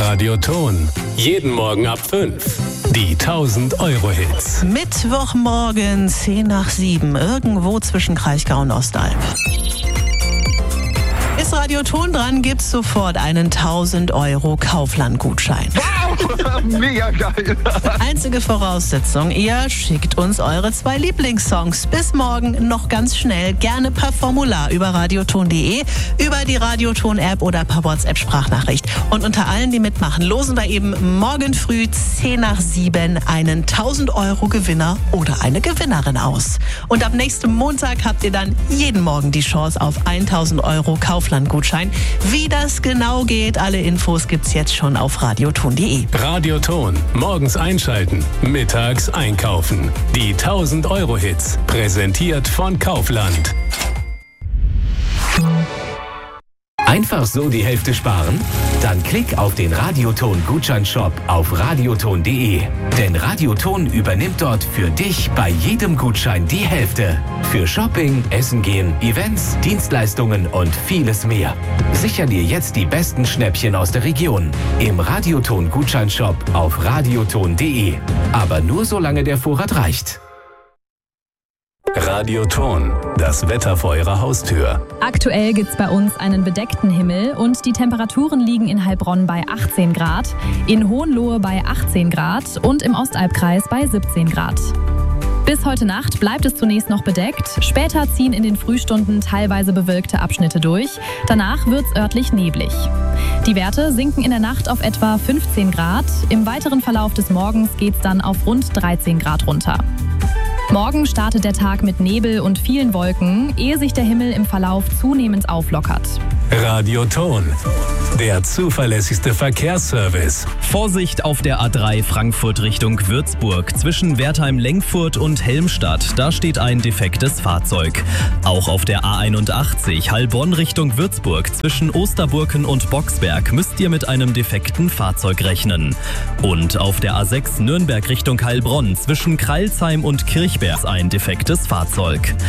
Radioton. Jeden Morgen ab 5. Die 1000-Euro-Hits. Mittwochmorgen 10 nach 7. Irgendwo zwischen Kraichgau und Ostalb. Ist Radioton dran, gibt's sofort einen 1000-Euro Kaufland-Gutschein. Wow, mega geil. Einzige Voraussetzung, ihr schickt uns eure 2 Lieblingssongs bis morgen noch ganz schnell, gerne per Formular über radioton.de, über die Radioton-App oder per WhatsApp-Sprachnachricht. Und unter allen, die mitmachen, losen wir eben morgen früh 10 nach 7 einen 1000-Euro Gewinner oder eine Gewinnerin aus. Und ab nächstem Montag habt ihr dann jeden Morgen die Chance auf 1000 Euro Kaufland-Gutschein. Wie das genau geht, alle Infos gibt's jetzt schon auf radioton.de. Radioton. Morgens einschalten, mittags einkaufen. Die 1000-Euro-Hits. Präsentiert von Kaufland. Einfach so die Hälfte sparen? Dann klick auf den Radioton-Gutscheinshop auf radioton.de. Denn Radioton übernimmt dort für dich bei jedem Gutschein die Hälfte. Für Shopping, Essen gehen, Events, Dienstleistungen und vieles mehr. Sicher dir jetzt die besten Schnäppchen aus der Region. Im Radioton-Gutscheinshop auf radioton.de. Aber nur solange der Vorrat reicht. Radioton. Das Wetter vor Ihrer Haustür. Aktuell gibt's bei uns einen bedeckten Himmel und die Temperaturen liegen in Heilbronn bei 18 Grad, in Hohenlohe bei 18 Grad und im Ostalbkreis bei 17 Grad. Bis heute Nacht bleibt es zunächst noch bedeckt. Später ziehen in den Frühstunden teilweise bewölkte Abschnitte durch. Danach wird's örtlich neblig. Die Werte sinken in der Nacht auf etwa 15 Grad. Im weiteren Verlauf des Morgens geht's dann auf rund 13 Grad runter. Morgen startet der Tag mit Nebel und vielen Wolken, ehe sich der Himmel im Verlauf zunehmend auflockert. Radioton. Der zuverlässigste Verkehrsservice. Vorsicht auf der A3 Frankfurt Richtung Würzburg. Zwischen Wertheim-Lengfurt und Helmstadt. Da steht ein defektes Fahrzeug. Auch auf der A81 Heilbronn Richtung Würzburg. Zwischen Osterburken und Boxberg müsst ihr mit einem defekten Fahrzeug rechnen. Und auf der A6 Nürnberg Richtung Heilbronn. Zwischen Crailsheim und Kirchberg ein defektes Fahrzeug.